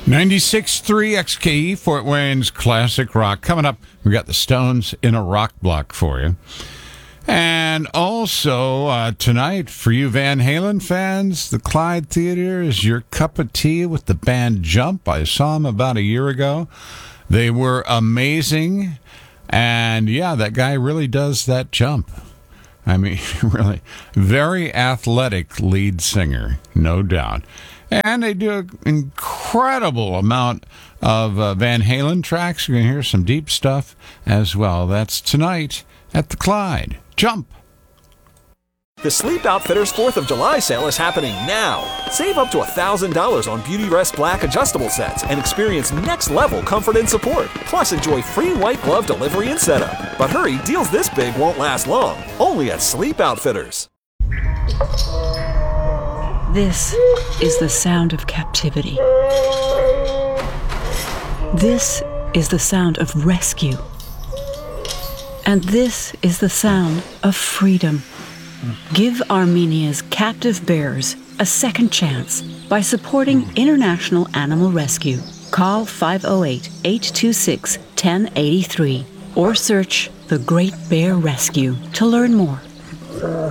96.3 XKE, Fort Wayne's classic rock. Coming up, we got the Stones in a rock block for you. And also, tonight, for you Van Halen fans, the Clyde Theater is your cup of tea with the band Jump. I saw them about a year ago. They were amazing. And yeah, that guy really does that jump. I mean, really, very athletic lead singer, no doubt. And they do an incredible amount of Van Halen tracks. You're going to hear some deep stuff as well. That's tonight at the Clyde. Jump! The Sleep Outfitters 4th of July sale is happening now. Save up to $1,000 on Beautyrest Black adjustable sets and experience next-level comfort and support. Plus, enjoy free white glove delivery and setup. But hurry, deals this big won't last long. Only at Sleep Outfitters. This is the sound of captivity. This is the sound of rescue. And this is the sound of freedom. Give Armenia's captive bears a second chance by supporting International Animal Rescue. Call 508-826-1083 or search The Great Bear Rescue to learn more.